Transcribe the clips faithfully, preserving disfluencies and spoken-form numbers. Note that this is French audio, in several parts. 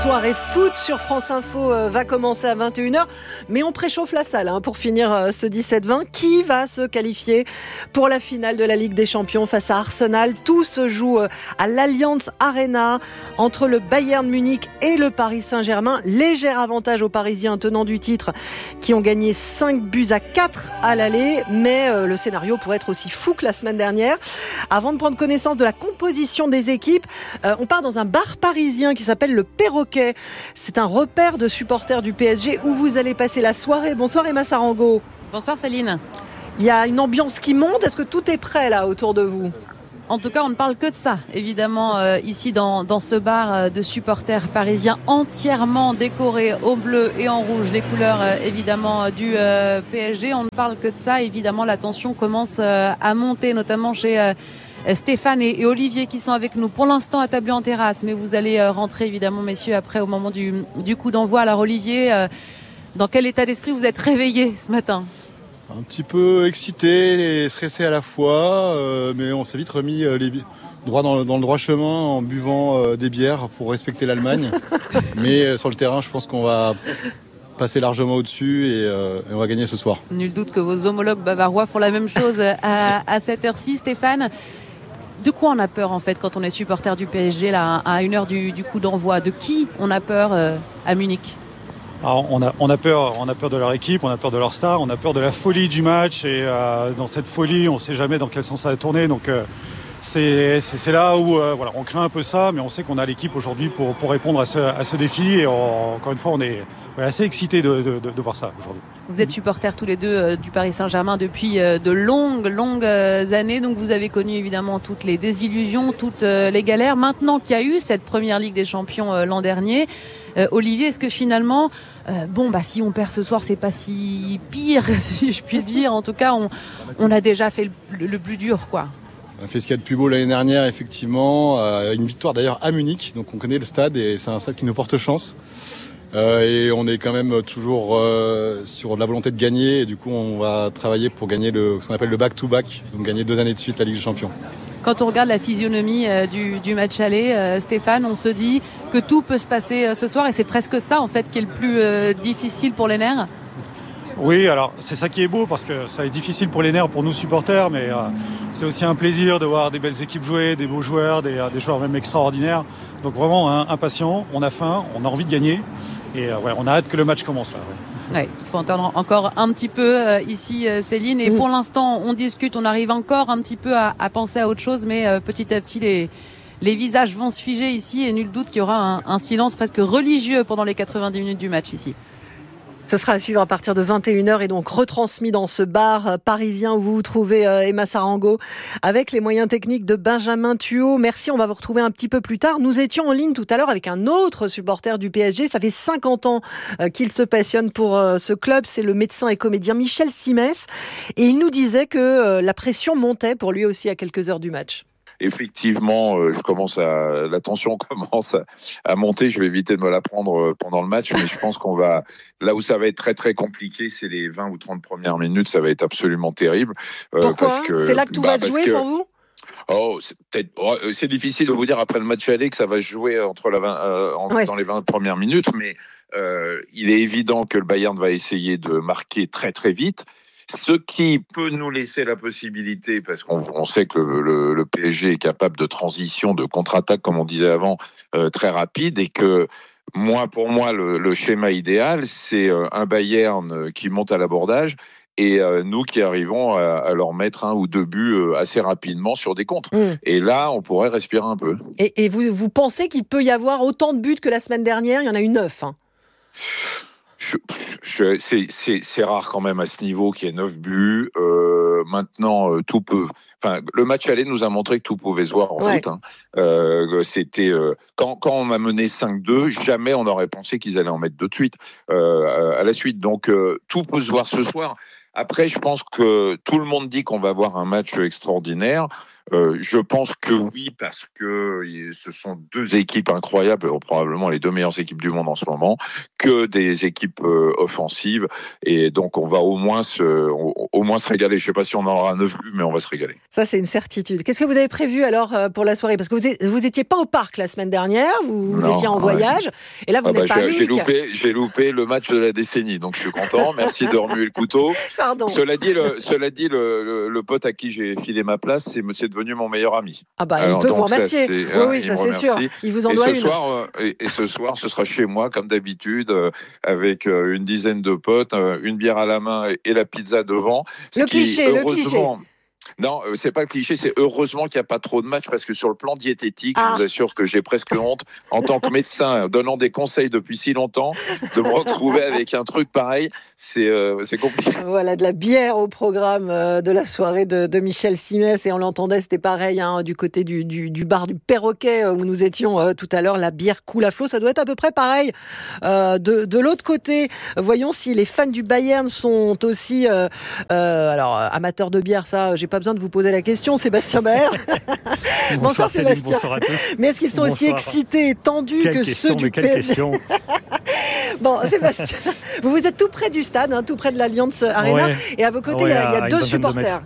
Soirée foot sur France Info euh, va commencer à vingt et une heures, mais on préchauffe la salle hein, pour finir euh, ce dix-sept vingt. Qui va se qualifier pour la finale de la Ligue des Champions face à Arsenal? Tout se joue euh, à l'Allianz Arena entre le Bayern Munich et le Paris Saint-Germain. Léger avantage aux Parisiens tenants du titre qui ont gagné cinq buts à quatre à l'aller, mais euh, le scénario pourrait être aussi fou que la semaine dernière. Avant de prendre connaissance de la composition des équipes, euh, on part dans un bar parisien qui s'appelle le Perroquet. C'est un repère de supporters du P S G où vous allez passer la soirée. Bonsoir Emma Sarango. Bonsoir Céline. Il y a une ambiance qui monte. Est-ce que tout est prêt là autour de vous ? En tout cas, on ne parle que de ça, évidemment, euh, ici dans, dans ce bar euh, de supporters parisiens entièrement décoré au bleu et en rouge, les couleurs euh, évidemment du euh, P S G. On ne parle que de ça. Évidemment, la tension commence euh, à monter, notamment chez euh, Stéphane et, et Olivier qui sont avec nous pour l'instant attablés en terrasse. Mais vous allez euh, rentrer évidemment, messieurs, après au moment du, du coup d'envoi. Alors Olivier, euh, dans quel état d'esprit vous êtes réveillé ce matin ? Un petit peu excité et stressé à la fois, euh, mais on s'est vite remis euh, les droit dans, dans le droit chemin en buvant euh, des bières pour respecter l'Allemagne. Mais euh, sur le terrain, je pense qu'on va passer largement au-dessus et, euh, et on va gagner ce soir. Nul doute que vos homologues bavarois font la même chose à, à cette heure-ci. Stéphane, de quoi on a peur en fait quand on est supporter du P S G là, à une heure du, du coup d'envoi? De qui on a peur euh, à Munich? Alors, on a, on a peur, on a peur de leur équipe, on a peur de leur star, on a peur de la folie du match et euh, dans cette folie, on ne sait jamais dans quel sens ça va tourner. Donc euh, c'est, c'est, c'est là où euh, voilà, on craint un peu ça, mais on sait qu'on a l'équipe aujourd'hui pour, pour répondre à ce, à ce défi. Et on, encore une fois, on est ouais, assez excités de, de, de, de voir ça aujourd'hui. Vous êtes supporters tous les deux euh, du Paris Saint-Germain depuis euh, de longues, longues euh, années. Donc vous avez connu évidemment toutes les désillusions, toutes euh, les galères. Maintenant qu'il y a eu cette première Ligue des Champions euh, l'an dernier, euh, Olivier, est-ce que finalement Euh, bon, bah si on perd ce soir, c'est pas si pire, si je puis dire. En tout cas, on, on a déjà fait le, le, le plus dur, quoi. On a fait ce qu'il y a de plus beau l'année dernière, effectivement. Euh, une victoire d'ailleurs à Munich, donc on connaît le stade et c'est un stade qui nous porte chance. Euh, et on est quand même toujours euh, sur la volonté de gagner. Et du coup, on va travailler pour gagner le, ce qu'on appelle le back-to-back, donc gagner deux années de suite la Ligue des Champions. Quand on regarde la physionomie euh, du, du match aller, euh, Stéphane, on se dit que tout peut se passer euh, ce soir et c'est presque ça en fait qui est le plus euh, difficile pour les nerfs. Oui, alors c'est ça qui est beau parce que ça est difficile pour les nerfs, pour nous supporters, mais euh, c'est aussi un plaisir de voir des belles équipes jouer, des beaux joueurs, des, des joueurs même extraordinaires. Donc vraiment hein, impatient, on a faim, on a envie de gagner et euh, ouais, on a hâte que le match commence là. Ouais. Ouais, il faut entendre encore un petit peu euh, ici euh, Céline et mmh. pour l'instant on discute, on arrive encore un petit peu à, à penser à autre chose mais euh, petit à petit les, les visages vont se figer ici et nul doute qu'il y aura un, un silence presque religieux pendant les quatre-vingt-dix minutes du match ici. Ce sera à suivre à partir de vingt et une heures et donc retransmis dans ce bar parisien où vous vous trouvez, euh, Emma Sarango, avec les moyens techniques de Benjamin Thuot. Merci, on va vous retrouver un petit peu plus tard. Nous étions en ligne tout à l'heure avec un autre supporter du P S G. Ça fait cinquante ans euh, qu'il se passionne pour euh, ce club. C'est le médecin et comédien Michel Simès. Et il nous disait que euh, la pression montait pour lui aussi à quelques heures du match. Effectivement, euh, je commence à la tension commence à, à monter. Je vais éviter de me la prendre euh, pendant le match, mais je pense qu'on va là où ça va être très très compliqué, c'est les vingt ou trente premières minutes. Ça va être absolument terrible. Euh, Pourquoi parce que, C'est là que tout bah, va se jouer que, pour vous. Oh, c'est, peut-être, oh, c'est difficile de vous dire après le match aller que ça va se jouer entre la vingt, euh, en, ouais. dans les vingt premières minutes, mais euh, il est évident que le Bayern va essayer de marquer très très vite. Ce qui peut nous laisser la possibilité, parce qu'on on sait que le, le, le P S G est capable de transition, de contre-attaque, comme on disait avant, euh, très rapide, et que moi, pour moi, le, le schéma idéal, c'est euh, un Bayern qui monte à l'abordage et euh, nous qui arrivons à, à leur mettre un ou deux buts euh, assez rapidement sur des contres. Mmh. Et là, on pourrait respirer un peu. Et, et vous, vous pensez qu'il peut y avoir autant de buts que la semaine dernière ? Il y en a eu neuf. Hein. Je, je, c'est, c'est, c'est rare quand même à ce niveau qu'il y ait neuf buts. Euh, maintenant, euh, tout peut. Enfin, le match aller nous a montré que tout pouvait se voir en ouais. foot. Hein. Euh, c'était euh, quand, quand on a mené cinq deux, jamais on aurait pensé qu'ils allaient en mettre deux de suite euh, à la suite. Donc euh, tout peut se voir ce soir. Après, je pense que tout le monde dit qu'on va avoir un match extraordinaire. Euh, je pense que oui, parce que ce sont deux équipes incroyables, probablement les deux meilleures équipes du monde en ce moment, que des équipes euh, offensives, et donc on va au moins se, au, au moins se régaler. Je ne sais pas si on en aura neuf buts, mais on va se régaler. Ça, c'est une certitude. Qu'est-ce que vous avez prévu alors pour la soirée ? Parce que vous vous étiez pas au parc la semaine dernière, vous, vous non, étiez en voyage, ouais. Et là vous ah n'êtes bah, pas à j'ai loupé, j'ai loupé le match de la décennie, donc je suis content. Merci de remuer le couteau. Pardon. Cela dit, le, cela dit, le, le, le pote à qui j'ai filé ma place, c'est, c'est devenu mon meilleur ami. Ah bah alors, il peut vous remercier. Ça, oui, oui, ça c'est sûr. Il vous en et doit ce une. Soir, et, et ce soir, ce sera chez moi, comme d'habitude, euh, avec euh, une dizaine de potes, euh, une bière à la main et, et la pizza devant. Le cliché, qui, le cliché. Non, c'est pas le cliché, c'est heureusement qu'il n'y a pas trop de matchs, parce que sur le plan diététique, ah. je vous assure que j'ai presque honte, en tant que médecin donnant des conseils depuis si longtemps, de me retrouver avec un truc pareil, c'est, euh, c'est compliqué. Voilà, de la bière au programme euh, de la soirée de, de Michel Simès, et on l'entendait, c'était pareil, hein, du côté du, du, du bar du Perroquet où nous étions euh, tout à l'heure, la bière coule à flot, ça doit être à peu près pareil. Euh, de, de l'autre côté, voyons si les fans du Bayern sont aussi, euh, euh, alors amateurs de bière, ça, j'ai pas besoin de vous poser la question, Sébastien Baer. Bonsoir, bonsoir Sébastien. Bonsoir à tous. Mais est-ce qu'ils sont bonsoir. Aussi excités et tendus quelle que question, ceux du quelle P S G? Question. Bon, Sébastien, vous, vous êtes tout près du stade, hein, tout près de l'Allianz Arena, ouais. Et à vos côtés, il ouais, y a, y a deux supporters.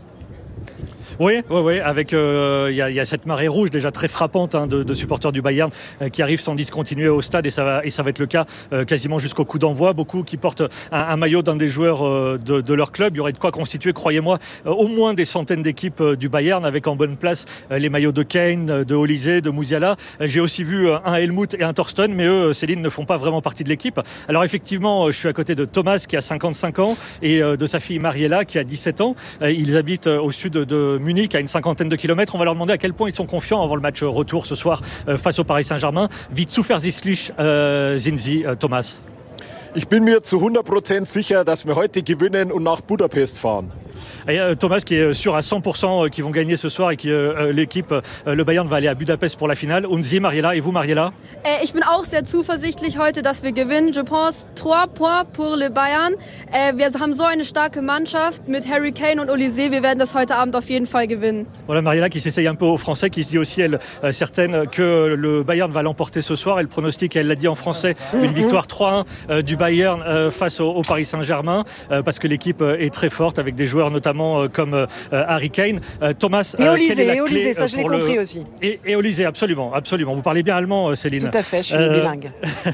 Oui, oui, oui. Avec il euh, y, y a cette marée rouge déjà très frappante hein, de, de supporters du Bayern euh, qui arrivent sans discontinuer au stade, et ça va et ça va être le cas euh, quasiment jusqu'au coup d'envoi. Beaucoup qui portent un, un maillot d'un des joueurs euh, de, de leur club. Il y aurait de quoi constituer, croyez-moi, euh, au moins des centaines d'équipes euh, du Bayern, avec en bonne place euh, les maillots de Kane, de Olysée, de Musiala. Euh, j'ai aussi vu euh, un Helmut et un Thorsten, mais eux, Céline, ne font pas vraiment partie de l'équipe. Alors effectivement, euh, je suis à côté de Thomas qui a cinquante-cinq ans et euh, de sa fille Mariella qui a dix-sept ans. Euh, ils habitent euh, au sud de Munich, à une cinquantaine de kilomètres. On va leur demander à quel point ils sont confiants avant le match retour ce soir euh, face au Paris Saint-Germain. Wie zuversichtlich äh, sind Sie, äh, Thomas? Ich bin mir zu hundert Prozent sicher, dass wir heute gewinnen und nach Budapest fahren. Et euh, Thomas qui est sûr à cent pour cent qu'ils vont gagner ce soir et que euh, l'équipe, euh, le Bayern, va aller à Budapest pour la finale. Und Sie, Mariella, et vous, Mariella? Äh, ich bin auch sehr zuversichtlich heute, dass wir gewinnen. Je pense trois points pour le Bayern. Äh, wir haben so eine starke Mannschaft mit Harry Kane und Olysée. Wir werden das heute Abend auf jeden Fall gewinnen. Voilà, Mariella qui s'essaye un peu au français, qui se dit aussi, elle, euh, certaine, que le Bayern va l'emporter ce soir. Elle pronostique, elle l'a dit en français, une victoire trois un euh, du Bayern euh, face au, au Paris Saint-Germain, euh, parce que l'équipe est très forte, avec des joueurs notamment euh, comme euh, Harry Kane. Euh, Thomas, et Olysée, quelle est la et Olysée, clé, ça je l'ai compris le... aussi. Et, et Olysée, absolument, absolument. Vous parlez bien allemand, Céline. Tout à fait, je suis euh... bilingue.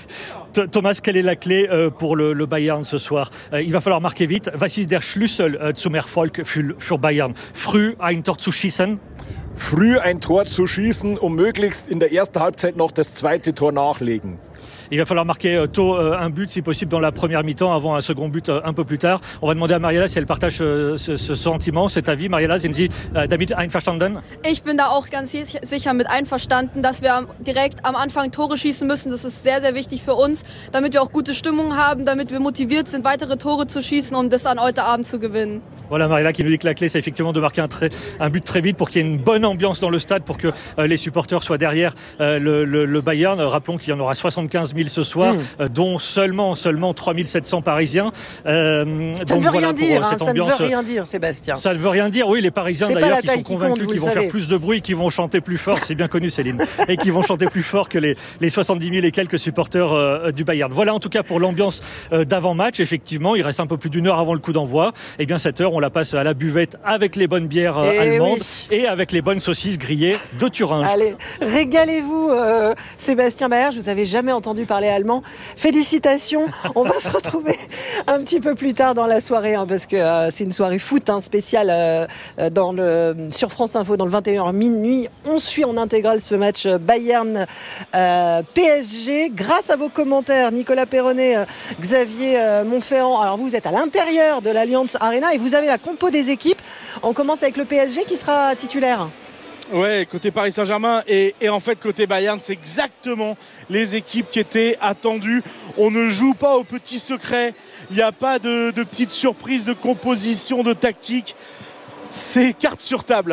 Thomas, quelle est la clé euh, pour le, le Bayern ce soir? euh, Il va falloir marquer vite. Was ist der Schlüssel äh, zum Erfolg für, für Bayern? Früh ein Tor zu schießen? Früh ein Tor zu schießen, um möglichst in der ersten Halbzeit noch das zweite Tor nachlegen. Il va falloir marquer tôt un but, si possible, dans la première mi-temps, avant un second but un peu plus tard. On va demander à Mariella si elle partage ce, ce sentiment, cet avis. Mariella, sind Sie damit einverstanden? Ich bin da auch ganz sicher mit einverstanden, dass wir direkt am Anfang Tore schießen müssen. Das ist sehr, sehr wichtig für uns, damit wir auch gute Stimmung haben, damit wir motiviert sind, weitere Tore zu schießen, um das an heute Abend zu gewinnen. Voilà, Mariella qui nous dit que la clé, c'est effectivement de marquer un, très, un but très vite pour qu'il y ait une bonne ambiance dans le stade, pour que euh, les supporters soient derrière euh, le, le, le Bayern. Rappelons qu'il y en aura soixante-quinze mille ce soir, mmh. euh, dont seulement, seulement trois mille sept cents Parisiens. Euh, ça donc ne veut voilà rien dire, hein, ça ne veut rien dire, Sébastien. Ça ne veut rien dire, oui, les Parisiens c'est d'ailleurs qui sont convaincus qu'ils vont savez. faire plus de bruit, qui vont chanter plus fort, c'est bien connu Céline, et qui vont chanter plus fort que les, les soixante-dix mille et quelques supporters euh, du Bayern. Voilà en tout cas pour l'ambiance euh, d'avant-match. Effectivement, il reste un peu plus d'une heure avant le coup d'envoi. Et bien cette heure, on la passe à la buvette avec les bonnes bières euh, allemandes oui. et avec les bonnes saucisses grillées de Thuringe. Allez, régalez-vous euh, Sébastien Baer, je vous avais jamais entendu parler allemand. Félicitations, on va se retrouver un petit peu plus tard dans la soirée hein, parce que euh, c'est une soirée foot hein, spéciale euh, dans le, sur France Info dans le vingt et une heures minuit. On suit en intégrale ce match Bayern euh, P S G grâce à vos commentaires Nicolas Perronnet, euh, Xavier euh, Montferrand. Alors vous êtes à l'intérieur de l'Allianz Arena et vous avez la compo des équipes. On commence avec le P S G qui sera titulaire. Ouais, côté Paris Saint-Germain et, et en fait côté Bayern, c'est exactement les équipes qui étaient attendues. On ne joue pas aux petits secrets, il n'y a pas de, de petites surprises de composition, de tactique. C'est carte sur table.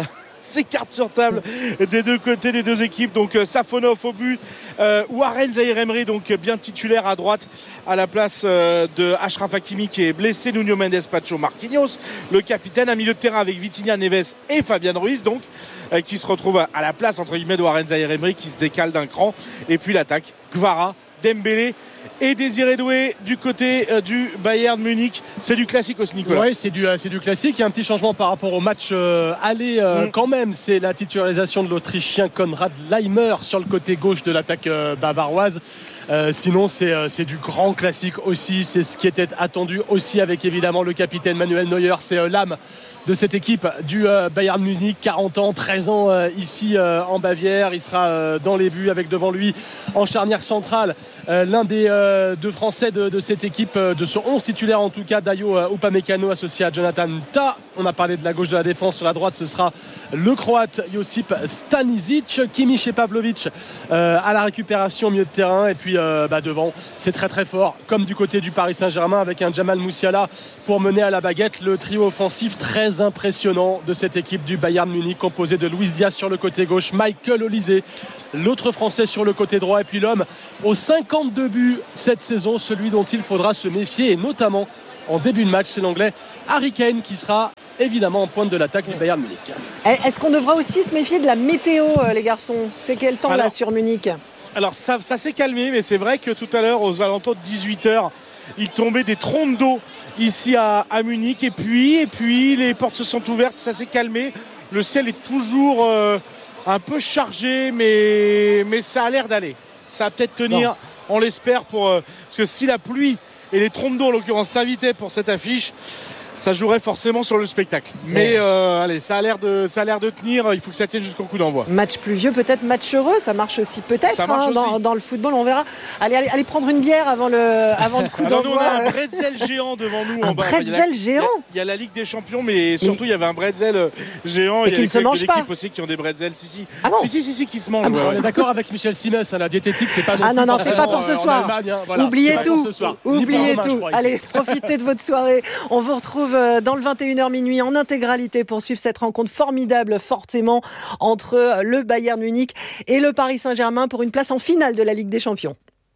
grosses écarts sur table des deux côtés des deux équipes. Donc euh, Safonov au but, euh, Warren Zahir Emery donc bien titulaire à droite à la place euh, de Achraf Hakimi qui est blessé, Nuno Mendes, Pacho, Marquinhos, le capitaine, à milieu de terrain avec Vitinha, Neves et Fabian Ruiz donc euh, qui se retrouve à la place entre guillemets de Warren Zahir Emery qui se décale d'un cran, et puis l'attaque Kvara, Dembélé et Désiré Doué du côté euh, du Bayern Munich. C'est du classique aussi, Nicolas. Oui, c'est du, euh, c'est du classique. Il y a un petit changement par rapport au match euh, aller euh, mm. quand même. C'est la titularisation de l'Autrichien Konrad Leimer sur le côté gauche de l'attaque euh, bavaroise. Euh, sinon c'est, euh, c'est du grand classique aussi. C'est ce qui était attendu aussi avec évidemment le capitaine Manuel Neuer. C'est euh, l'âme de cette équipe du euh, Bayern Munich, quarante ans, treize ans euh, ici euh, en Bavière. Il sera euh, dans les buts avec devant lui en charnière centrale euh, l'un des euh, deux Français de, de cette équipe, euh, de ce onze titulaire en tout cas, Dayo euh, Upamecano associé à Jonathan Tah. On a parlé de la gauche de la défense. Sur la droite ce sera le Croate Josip Stanisic, Kimmich et Pavlovic euh, à la récupération au milieu de terrain, et puis euh, bah, devant c'est très très fort comme du côté du Paris Saint-Germain avec un Jamal Musiala pour mener à la baguette. Le trio offensif très impressionnant de cette équipe du Bayern Munich, composé de Luis Diaz sur le côté gauche, Michael Olise l'autre Français sur le côté droit, et puis l'homme aux cinquante-deux buts cette saison, celui dont il faudra se méfier, et notamment en début de match, c'est l'anglais Harry Kane qui sera évidemment en pointe de l'attaque du Bayern Munich. Est-ce qu'on devra aussi se méfier de la météo, les garçons? C'est quel temps alors, là sur Munich? Alors ça, ça s'est calmé, mais c'est vrai que tout à l'heure aux alentours de dix-huit heures il tombait des trompes d'eau ici à, à Munich, et puis, et puis les portes se sont ouvertes, ça s'est calmé. Le ciel est toujours euh, un peu chargé, mais, mais ça a l'air d'aller. Ça va peut-être tenir, non. On l'espère, pour, euh, parce que si la pluie et les trompes d'eau en l'occurrence s'invitaient pour cette affiche, ça jouerait forcément sur le spectacle. Mais euh, allez, ça a l'air de, ça a l'air de tenir. Il faut que ça tienne jusqu'au coup d'envoi. Match pluvieux, peut-être match heureux. Ça marche aussi, peut-être. Ça marche hein, aussi. Dans, dans le football, on verra. Allez, allez, allez prendre une bière avant le, avant le coup Alors d'envoi. Nous, on a un bretzel géant devant nous. Un en bas. bretzel enfin, il géant. Il y, y a la Ligue des Champions, mais surtout il y avait un bretzel géant. Et qui ne se mange pas. Il y a des équipes aussi qui ont des bretzels. Si si. Ah bon si si si si qui se mangent. Ah bon, ouais. On est d'accord avec Michel Simès. Hein, la diététique, c'est pas. Ah non non, c'est pas pour ce soir. Allemagne, hein, voilà, oubliez tout. Oubliez Romain, tout. Allez, profitez de votre soirée. On vous retrouve dans le vingt et une heures minuit en intégralité pour suivre cette rencontre formidable, forcément, entre le Bayern Munich et le Paris Saint-Germain pour une place en finale de la Ligue des Champions.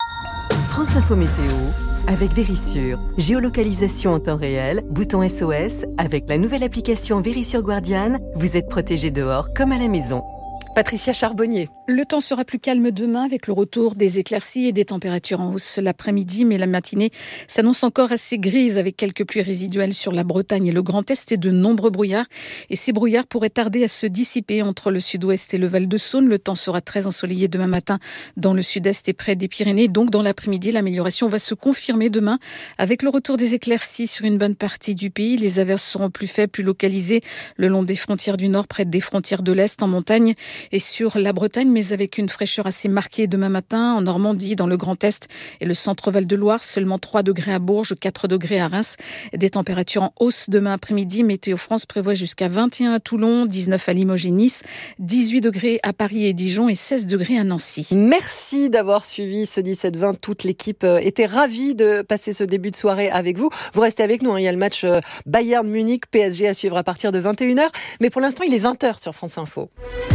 France Info Météo avec Vérissure. Géolocalisation en temps réel, bouton S O S. Avec la nouvelle application Vérissure Guardian, vous êtes protégé dehors comme à la maison. Patricia Charbonnier. Le temps sera plus calme demain avec le retour des éclaircies et des températures en hausse l'après-midi, mais la matinée s'annonce encore assez grise avec quelques pluies résiduelles sur la Bretagne et le Grand Est et de nombreux brouillards. Et ces brouillards pourraient tarder à se dissiper entre le sud-ouest et le Val-de-Saône. Le temps sera très ensoleillé demain matin dans le sud-est et près des Pyrénées. Donc dans l'après-midi, l'amélioration va se confirmer demain avec le retour des éclaircies sur une bonne partie du pays. Les averses seront plus faibles, plus localisées le long des frontières du nord, près des frontières de l'est, en montagne et sur la Bretagne, mais avec une fraîcheur assez marquée demain matin. En Normandie, dans le Grand Est et le centre Val-de-Loire, seulement trois degrés à Bourges, quatre degrés à Reims. Des températures en hausse demain après-midi. Météo France prévoit jusqu'à vingt et un à Toulon, dix-neuf à Limoges et Nice, dix-huit degrés à Paris et Dijon et seize degrés à Nancy. Merci d'avoir suivi ce dix-sept vingt. Toute l'équipe était ravie de passer ce début de soirée avec vous. Vous restez avec nous, hein. Il y a le match Bayern-Munich, P S G à suivre à partir de vingt et une heures. Mais pour l'instant, il est vingt heures sur France Info.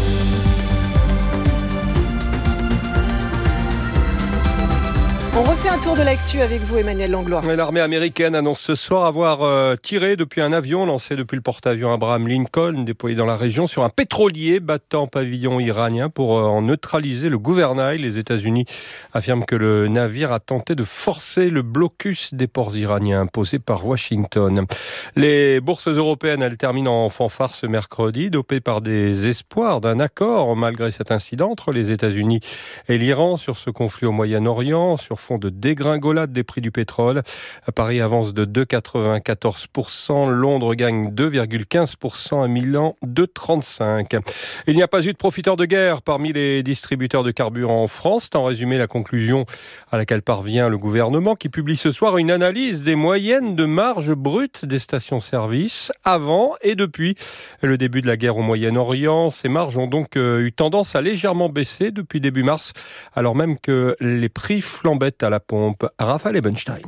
On refait un tour de l'actu avec vous, Emmanuel Langlois. L'armée américaine annonce ce soir avoir euh, tiré depuis un avion lancé depuis le porte-avions Abraham Lincoln, déployé dans la région, sur un pétrolier battant pavillon iranien pour euh, en neutraliser le gouvernail. Les États-Unis affirment que le navire a tenté de forcer le blocus des ports iraniens imposé par Washington. Les bourses européennes, elles terminent en fanfare ce mercredi, dopées par des espoirs d'un accord malgré cet incident entre les États-Unis et l'Iran sur ce conflit au Moyen-Orient, sur fond de dégringolade des prix du pétrole. Paris avance de deux virgule quatre-vingt-quatorze pour cent, Londres gagne deux virgule quinze pour cent, à Milan deux virgule trente-cinq pour cent. Il n'y a pas eu de profiteurs de guerre parmi les distributeurs de carburant en France. C'est en résumé la conclusion à laquelle parvient le gouvernement qui publie ce soir une analyse des moyennes de marge brute des stations-service avant et depuis le début de la guerre au Moyen-Orient. Ces marges ont donc eu tendance à légèrement baisser depuis début mars, alors même que les prix flambaient à la pompe. Raphaël Ebenstein.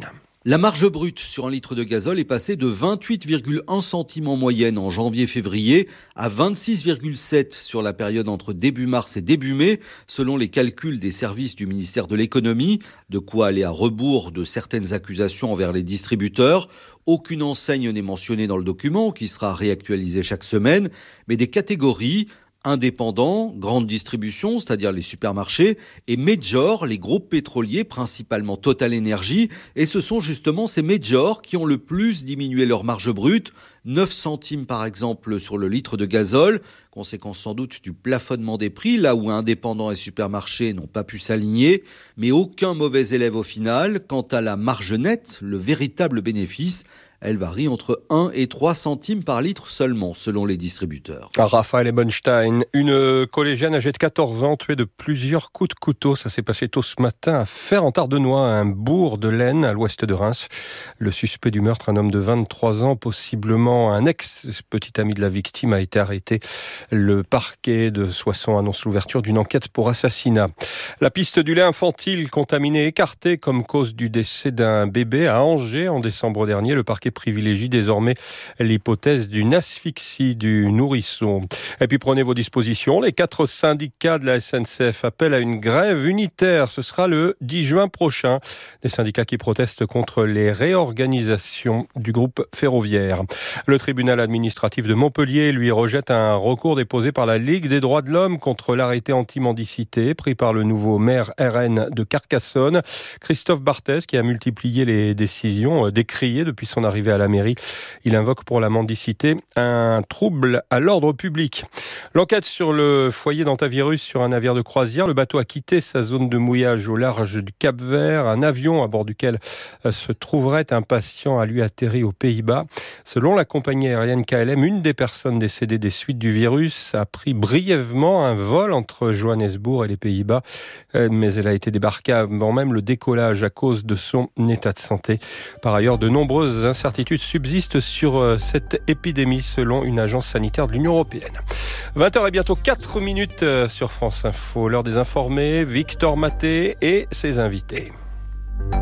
La marge brute sur un litre de gazole est passée de vingt-huit virgule un centimes en moyenne en janvier-février à vingt-six virgule sept sur la période entre début mars et début mai, selon les calculs des services du ministère de l'économie, de quoi aller à rebours de certaines accusations envers les distributeurs. Aucune enseigne n'est mentionnée dans le document, qui sera réactualisé chaque semaine, mais des catégories indépendants, grande distribution, c'est-à-dire les supermarchés, et majors, les groupes pétroliers, principalement Total Energy. Et ce sont justement ces majors qui ont le plus diminué leur marge brute, neuf centimes par exemple sur le litre de gazole, conséquence sans doute du plafonnement des prix, là où indépendants et supermarchés n'ont pas pu s'aligner, mais aucun mauvais élève au final. Quant à la marge nette, le véritable bénéfice, elle varie entre un et trois centimes par litre seulement, selon les distributeurs. Raphaël Ebenstein, une collégienne âgée de quatorze ans, tuée de plusieurs coups de couteau. Ça s'est passé tôt ce matin à Fère-en-Tardenois, un bourg de l'Aisne, à l'ouest de Reims. Le suspect du meurtre, un homme de vingt-trois ans, possiblement un ex-petit ami de la victime, a été arrêté. Le parquet de Soissons annonce l'ouverture d'une enquête pour assassinat. La piste du lait infantile contaminé écartée comme cause du décès d'un bébé à Angers en décembre dernier. Le parquet privilégie désormais l'hypothèse d'une asphyxie du nourrisson. Et puis prenez vos dispositions. Les quatre syndicats de la S N C F appellent à une grève unitaire. Ce sera le dix juin prochain. Des syndicats qui protestent contre les réorganisations du groupe ferroviaire. Le tribunal administratif de Montpellier lui rejette un recours déposé par la Ligue des droits de l'homme contre l'arrêté anti-mendicité pris par le nouveau maire R N de Carcassonne, Christophe Barthès, qui a multiplié les décisions décriées depuis son arrivée à la mairie. Il invoque pour la mendicité un trouble à l'ordre public. L'enquête sur le foyer d'antivirus sur un navire de croisière. Le bateau a quitté sa zone de mouillage au large du Cap-Vert. Un avion à bord duquel se trouverait un patient a lui atterri aux Pays-Bas. Selon la compagnie aérienne K L M, une des personnes décédées des suites du virus a pris brièvement un vol entre Johannesburg et les Pays-Bas, mais elle a été débarquée avant même le décollage à cause de son état de santé. Par ailleurs, de nombreuses incertitudes subsistent sur cette épidémie selon une agence sanitaire de l'Union européenne. vingt heures et bientôt quatre minutes sur France Info. L'heure des informés, Victor Maté et ses invités.